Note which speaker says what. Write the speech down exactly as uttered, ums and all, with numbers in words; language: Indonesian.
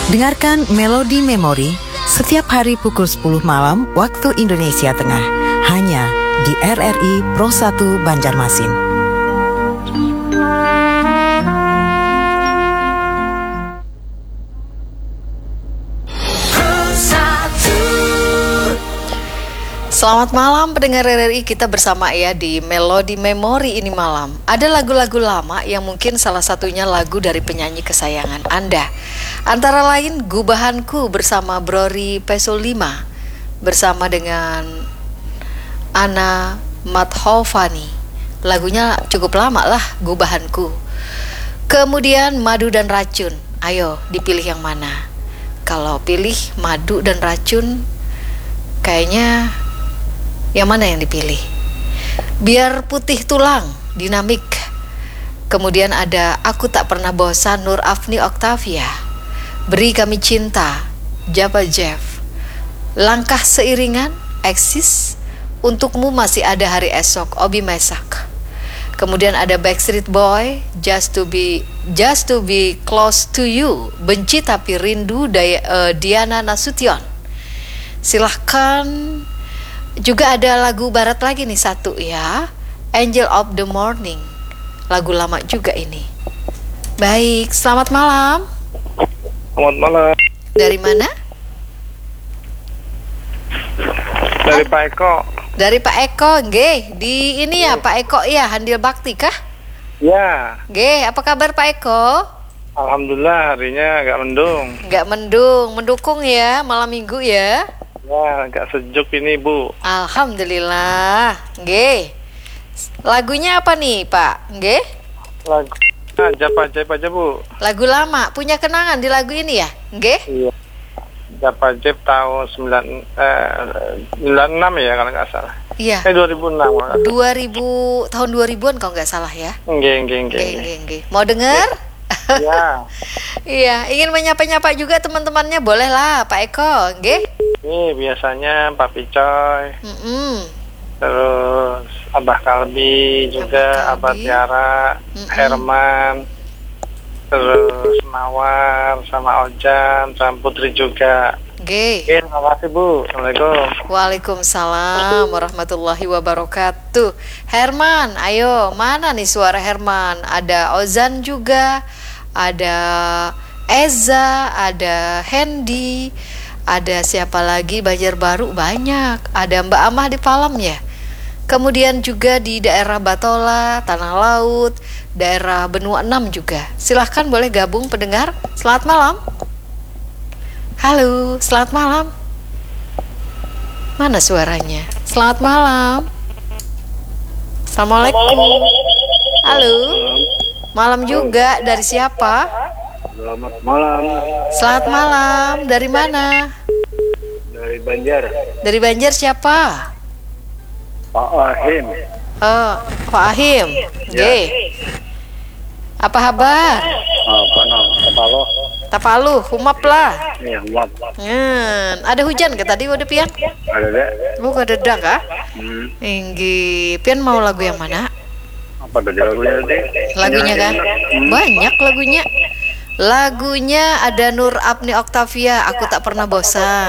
Speaker 1: Dengarkan Melodi Memori setiap hari pukul sepuluh malam waktu Indonesia Tengah, hanya di R R I Pro satu Banjarmasin.
Speaker 2: Selamat malam pendengar R R I, kita bersama ya di Melodi Memori ini malam. Ada lagu-lagu lama yang mungkin salah satunya lagu dari penyanyi kesayangan Anda. Antara lain Gubahanku bersama Brori Peso lima bersama dengan Ana Mathovani. Lagunya cukup lama lah, Gubahanku. Kemudian Madu dan Racun. Ayo dipilih yang mana? Kalau pilih Madu dan Racun, kayaknya yang mana yang dipilih? Biar Putih Tulang, Dinamik. Kemudian ada Aku Tak Pernah Bosan, Nur Afni Oktavia. Beri Kami Cinta, Java Jeff. Langkah Seiringan, Eksis. Untukmu Masih Ada Hari Esok, Obi Mesak. Kemudian ada Backstreet Boy, Just to be Just to be Close to You. Benci Tapi Rindu, Day, uh, Diana Nasution. Silahkan. Juga ada lagu barat lagi nih satu ya, Angel of the Morning. Lagu lama juga ini. Baik, selamat malam.
Speaker 3: Selamat malam.
Speaker 2: Dari mana?
Speaker 3: Dari Pak Eko.
Speaker 2: Dari Pak Eko, nggih. Di ini ya Pak Eko ya, Handil Bakti kah?
Speaker 3: Ya.
Speaker 2: Nggih, apa kabar Pak Eko?
Speaker 3: Alhamdulillah harinya agak mendung.
Speaker 2: Agak mendung, mendukung ya malam minggu ya.
Speaker 3: Ya, agak sejuk ini Bu.
Speaker 2: Alhamdulillah. Nggih. Lagunya apa nih Pak? Nggih.
Speaker 3: Lagu Japa-Jep aja Bu.
Speaker 2: Lagu lama, punya kenangan di lagu ini ya? Nggih.
Speaker 3: Iya. Japa-Jep tahun sembilan eh sembilan enam ya kalau nggak salah.
Speaker 2: Iya.
Speaker 3: Eh dua ribu enam.
Speaker 2: dua ribu tahun dua ribuan kalau nggak salah ya.
Speaker 3: Nggih, nggih, nggih.
Speaker 2: Nggih, nggih, nggih. Mau denger?
Speaker 3: Ya.
Speaker 2: Iya, ingin menyapa-nyapa juga teman-temannya, boleh lah Pak Eko, nggih.
Speaker 3: Ini biasanya Papi Coy.
Speaker 2: Mm-mm.
Speaker 3: Terus Abah Kalbi juga,
Speaker 2: Abah
Speaker 3: Abah
Speaker 2: Kalbi.
Speaker 3: Tiara,
Speaker 2: Mm-mm.
Speaker 3: Herman. Terus Mawar sama Ojan, sama Putri juga.
Speaker 2: Nggih.
Speaker 3: Oke, terima kasih Bu. Assalamualaikum.
Speaker 2: Waalaikumsalam warahmatullahi wabarakatuh. Herman, ayo, mana nih suara Herman? Ada Ozan juga, ada Eza, ada Hendy, ada siapa lagi, Banjarbaru banyak. Ada Mbak Amah di Palem ya. Kemudian juga di daerah Batola, Tanah Laut, daerah Benua enam juga. Silahkan boleh gabung pendengar. Selamat malam. Halo, selamat malam. Mana suaranya? Selamat malam. Assalamualaikum. Halo. Malam juga, dari siapa?
Speaker 3: Selamat malam.
Speaker 2: Selamat malam, dari mana?
Speaker 3: Dari Banjar.
Speaker 2: Dari Banjar siapa?
Speaker 3: Pak Ahim.
Speaker 2: Oh, Pak Ahim. Nggih. Apa kabar?
Speaker 3: Apa nama? Kepalo.
Speaker 2: Tapalu, humap lah.
Speaker 3: Iya, uap.
Speaker 2: Hmm, ada hujan ke tadi udah pian?
Speaker 3: Ada deh.
Speaker 2: Lu gak dedak kah?
Speaker 3: Hmm.
Speaker 2: Inggi, pian mau lagu yang mana?
Speaker 3: Apa tadi lagunya tadi?
Speaker 2: Lagunya kan? Banyak lagunya. Lagunya ada Nur Afni Oktavia, Aku Tak Pernah Bosan.